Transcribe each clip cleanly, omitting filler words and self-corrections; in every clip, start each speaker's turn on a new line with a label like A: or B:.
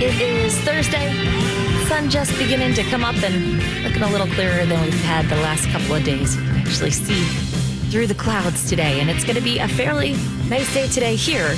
A: It is Thursday. Sun just beginning to come up and looking a little clearer than we've had the last couple of days. You can actually see through the clouds today, and it's going to be a fairly nice day today here.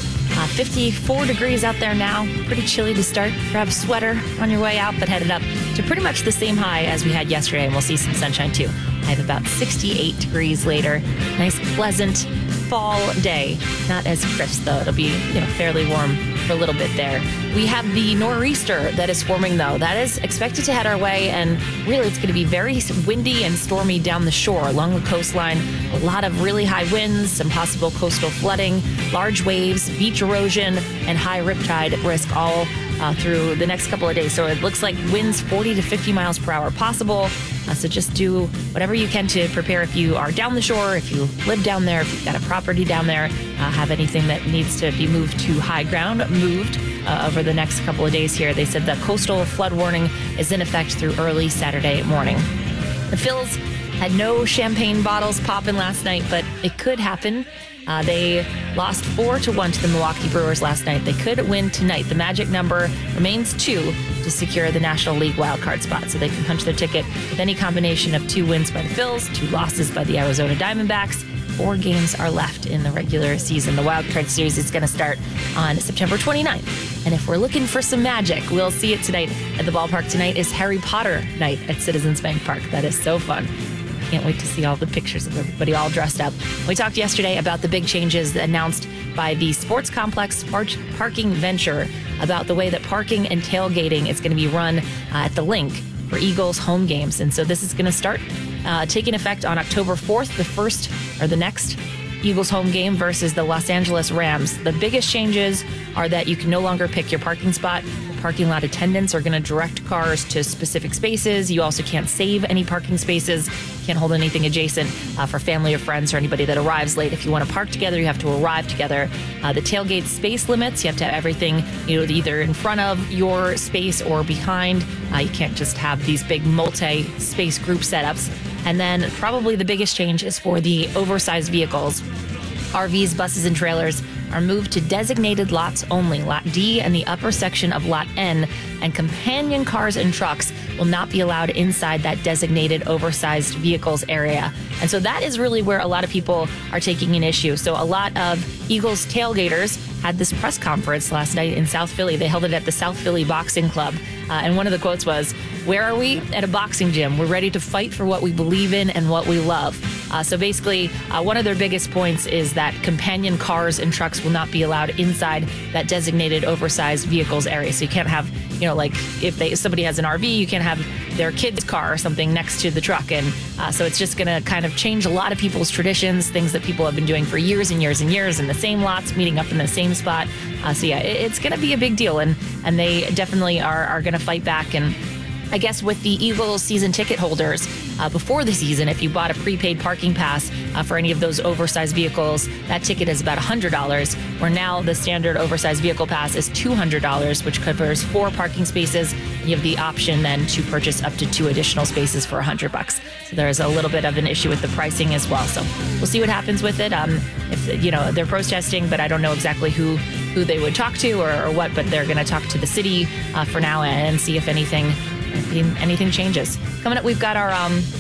A: 54 degrees out there now. Pretty chilly to start. Grab a sweater on your way out, but headed up to pretty much the same high as we had yesterday, and we'll see some sunshine too. I have about 68 degrees later. Nice, pleasant fall day. Not as crisp, though. It'll be, fairly warm for a little bit there. We have the nor'easter that is forming, though. That is expected to head our way, and really it's going to be very windy and stormy down the shore along the coastline. A lot of really high winds, some possible coastal flooding, large waves, beach erosion, and high riptide risk all through the next couple of days. So it looks like winds 40 to 50 miles per hour possible. So just do whatever you can to prepare if you are down the shore, if you live down there, if you've got a property down there, have anything that needs to be moved to high ground, moved over the next couple of days here. They said the coastal flood warning is in effect through early Saturday morning. The Phils had no champagne bottles popping last night, but it could happen. They lost 4-1 to the Milwaukee Brewers last night. They could win tonight. The magic number remains 2 to secure the National League wildcard spot. So they can punch their ticket with any combination of 2 wins by the Phils, 2 losses by the Arizona Diamondbacks. 4 games are left in the regular season. The wildcard series is going to start on September 29th. And if we're looking for some magic, we'll see it tonight at the ballpark. Tonight is Harry Potter night at Citizens Bank Park. That is so fun. Can't wait to see all the pictures of everybody all dressed up. We talked yesterday about the big changes announced by the Sports Complex Parking Venture about the way that parking and tailgating is going to be run at the Link for Eagles home games. And so this is going to start taking effect on October 4th, the next Eagles home game versus the Los Angeles Rams. The biggest changes are that you can no longer pick your parking spot. Parking lot attendants are going to direct cars to specific spaces. You also can't save any parking spaces. Can't hold anything adjacent for family or friends or anybody that arrives late. If you want to park together, you have to arrive together. The tailgate space limits, you have to have everything either in front of your space or behind. You can't just have these big multi-space group setups. And then probably the biggest change is for the oversized vehicles. RVs, buses, and trailers are moved to designated lots only, Lot D and the upper section of Lot N, and companion cars and trucks will not be allowed inside that designated oversized vehicles area. And so that is really where a lot of people are taking an issue. So a lot of Eagles tailgaters had this press conference last night in South Philly. They held it at the South Philly Boxing Club. And one of the quotes was, "Where are we? At a boxing gym. We're ready to fight for what we believe in and what we love." So basically, one of their biggest points is that companion cars and trucks will not be allowed inside that designated oversized vehicles area. So you can't have, if somebody has an RV, you can't have their kid's car or something next to the truck. And so it's just going to kind of change a lot of people's traditions, things that people have been doing for years and years and years in the same lots, meeting up in the same spot. It's going to be a big deal. And they definitely are going to fight back. And I guess with the Eagles season ticket holders, before the season, if you bought a prepaid parking pass for any of those oversized vehicles, that ticket is about $100, where now the standard oversized vehicle pass is $200, which covers 4 parking spaces. You have the option then to purchase up to 2 additional spaces for $100. So there's a little bit of an issue with the pricing as well. So we'll see what happens with it. If they're protesting, but I don't know exactly who they would talk to or what, but they're going to talk to the city for now and see if anything changes. Coming up, we've got our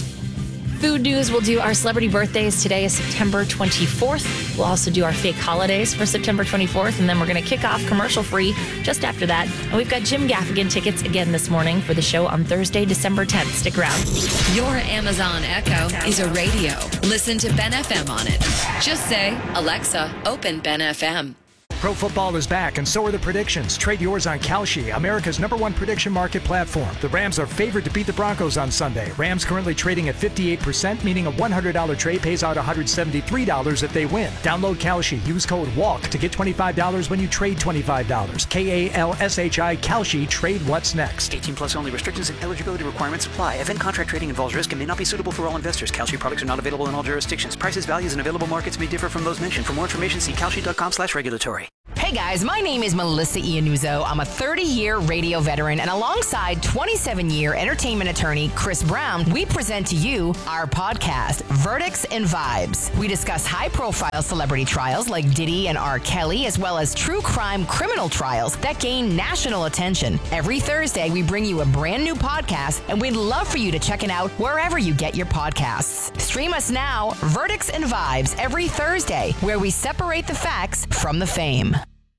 A: food news. We'll do our celebrity birthdays. Today is September 24th. We'll also do our fake holidays for September 24th, and then we're going to kick off commercial-free just after that. And we've got Jim Gaffigan tickets again this morning for the show on Thursday, December 10th. Stick around.
B: Your Amazon Echo is a radio. Listen to Ben FM on it. Just say, Alexa, open Ben FM.
C: Pro football is back, and so are the predictions. Trade yours on Kalshi, America's #1 prediction market platform. The Rams are favored to beat the Broncos on Sunday. Rams currently trading at 58%, meaning a $100 trade pays out $173 if they win. Download Kalshi. Use code WALK to get $25 when you trade $25. KALSHI, Kalshi. Trade what's next.
D: 18 plus only. Restrictions and eligibility requirements apply. Event contract trading involves risk and may not be suitable for all investors. Kalshi products are not available in all jurisdictions. Prices, values, and available markets may differ from those mentioned. For more information, see kalshi.com/regulatory.
E: Hey guys, my name is Melissa Iannuzzo. I'm a 30-year radio veteran, and alongside 27-year entertainment attorney Chris Brown, we present to you our podcast, Verdicts and Vibes. We discuss high-profile celebrity trials like Diddy and R. Kelly, as well as true crime criminal trials that gain national attention. Every Thursday, we bring you a brand new podcast, and we'd love for you to check it out wherever you get your podcasts. Stream us now, Verdicts and Vibes, every Thursday, where we separate the facts from the fame.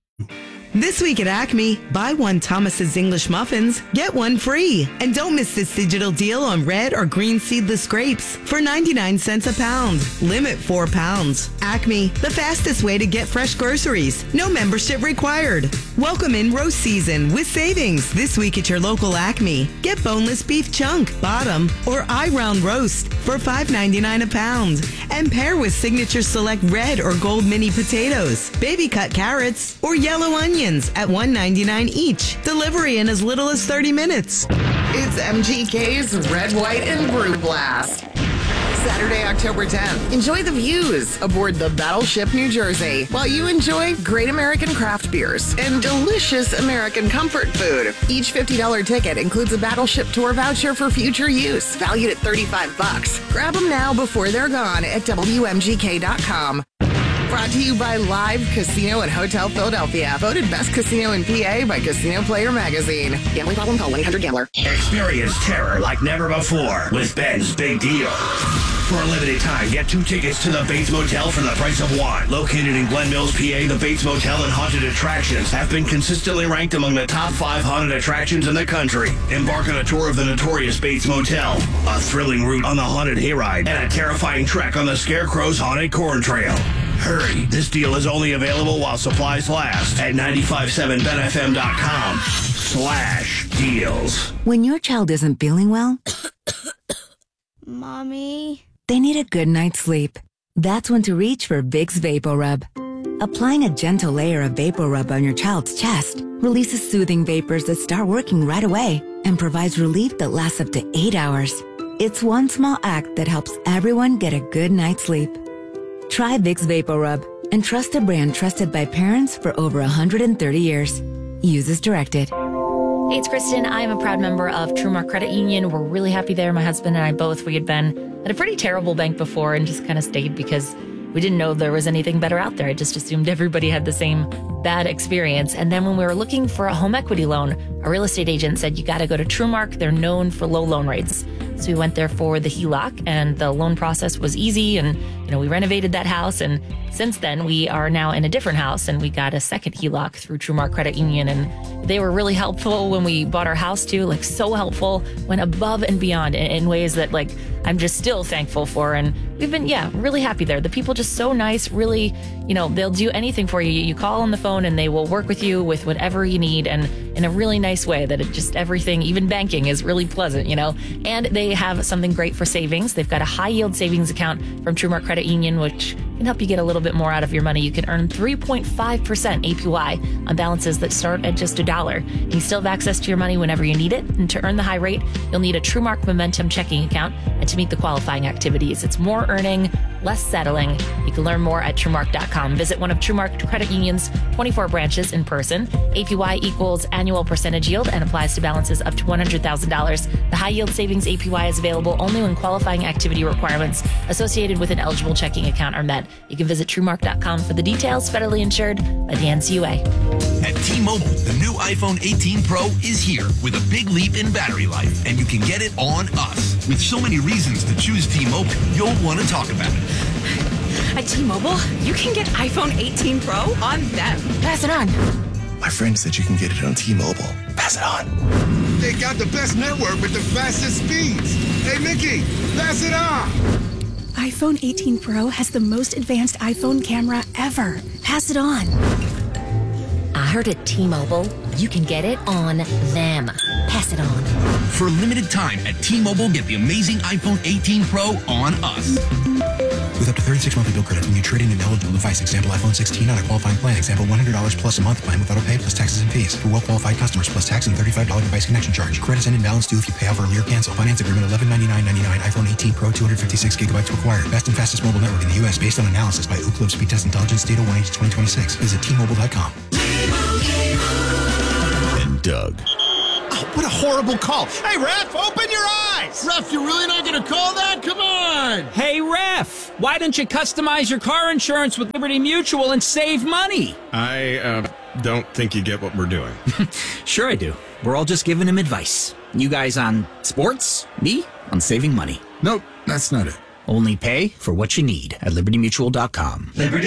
F: This week at Acme, buy one Thomas's English muffins, get one free. And don't miss this digital deal on red or green seedless grapes for 99 cents a pound. Limit 4 pounds. Acme, the fastest way to get fresh groceries. No membership required. Welcome in roast season with savings this week at your local Acme. Get boneless beef chunk, bottom, or eye-round roast for $5.99 a pound. And pair with Signature Select red or gold mini potatoes, baby cut carrots, or yellow onions at $1.99 each. Delivery in as little as 30 minutes.
G: It's MGK's Red, White, and Brew Blast. Saturday, October 10th. Enjoy the views aboard the Battleship New Jersey while you enjoy great American craft beers and delicious American comfort food. Each $50 ticket includes a Battleship tour voucher for future use, valued at $35. Grab them now before they're gone at WMGK.com. Brought to you by Live Casino and Hotel Philadelphia. Voted best casino in PA by Casino Player Magazine. Gambling problem? Call 1-800-GAMBLER.
H: Experience terror like never before with Ben's Big Deal. For a limited time, get 2 tickets to the Bates Motel for the price of 1. Located in Glen Mills, PA, the Bates Motel and haunted attractions have been consistently ranked among the top 5 haunted attractions in the country. Embark on a tour of the notorious Bates Motel, a thrilling route on the haunted hayride, and a terrifying trek on the Scarecrow's haunted corn trail. Hurry, this deal is only available while supplies last at 957benfm.com/deals.
I: When your child isn't feeling well,
J: Mommy,
I: they need a good night's sleep. That's when to reach for Vicks VapoRub. Applying a gentle layer of VapoRub on your child's chest releases soothing vapors that start working right away and provides relief that lasts up to 8 hours. It's one small act that helps everyone get a good night's sleep. Try Vicks VapoRub and trust a brand trusted by parents for over 130 years. Use as directed.
A: Hey, it's Kristen. I'm a proud member of Trumark Credit Union. We're really happy there. My husband and I both. We had been at a pretty terrible bank before and just kind of stayed because we didn't know there was anything better out there. I just assumed everybody had the same bad experience. And then when we were looking for a home equity loan, a real estate agent said, you got to go to Trumark. They're known for low loan rates. So we went there for the HELOC, and the loan process was easy. And, we renovated that house. And since then, we are now in a different house, and we got a second HELOC through Trumark Credit Union. And they were really helpful when we bought our house too, so helpful, went above and beyond in ways that I'm just still thankful for. And we've been, really happy there. The people just so nice, really, they'll do anything for you. You call on the phone and they will work with you with whatever you need, and in a really nice way that it just everything, even banking, is really pleasant, And they have something great for savings. They've got a high yield savings account from Trumark Credit Union, which can help you get a little bit more out of your money. You can earn 3.5% APY on balances that start at just $1. And you still have access to your money whenever you need it. And to earn the high rate, you'll need a Trumark Momentum checking account and to meet the qualifying activities. It's more earning, less settling. You can learn more at Trumark.com. Visit one of Trumark Credit Union's 24 branches in person. APY equals annual percentage yield and applies to balances up to $100,000. The high yield savings APY is available only when qualifying activity requirements associated with an eligible checking account are met. You can visit Trumark.com for the details. Federally insured by the NCUA.
K: At T-Mobile, the new iPhone 18 Pro is here with a big leap in battery life, and you can get it on us. With so many reasons to choose T-Mobile, you'll want to talk about it.
L: At T-Mobile, you can get iPhone 18 Pro on them. Pass it on.
M: My friend said you can get it on T-Mobile. Pass it on.
N: They got the best network with the fastest speeds. Hey, Mickey, pass it on.
L: iPhone 18 Pro has the most advanced iPhone camera ever. Pass it on.
A: I heard at T-Mobile, you can get it on them. Pass it on.
K: For a limited time at T-Mobile, get the amazing iPhone 18 Pro on us.
M: With up to 36 monthly bill credits when you trade in an eligible device. Example, iPhone 16 on a qualifying plan. Example, $100 plus a month plan with auto pay plus taxes and fees. For well-qualified customers plus tax and $35 device connection charge. Credits end in balance due if you pay off early or cancel. Finance agreement $1199.99. iPhone 18 Pro 256 gigabytes required. Best and fastest mobile network in the U.S. based on analysis by Ookla Speed Test Intelligence Data 1H 2026. Visit T-Mobile.com.
J: And Doug.
O: Oh, what a horrible call. Hey, ref, open your eyes.
N: Ref, you're really not going to call that? Come on.
P: Hey, ref, why don't you customize your car insurance with Liberty Mutual and save money?
Q: I don't think you get what we're doing.
P: Sure I do. We're all just giving him advice. You guys on sports, me on saving money.
N: Nope, that's not it.
P: Only pay for what you need at libertymutual.com.
H: Liberty.